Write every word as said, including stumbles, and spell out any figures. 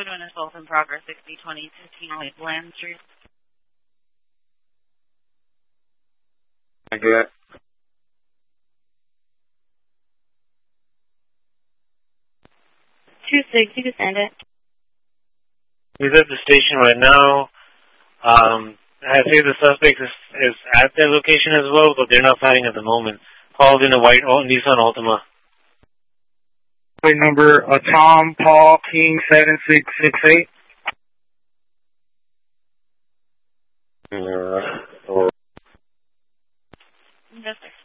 an assault in progress, sixty twenty fifteen Lake Bland Street. I get. two six, you can send it. He's at the station right now. Um, I say the suspect is, is at their location as well, but they're not fighting at the moment. Called in a white oh, Nissan Altima. Plate number uh, Tom Paul King seven six six eight. Just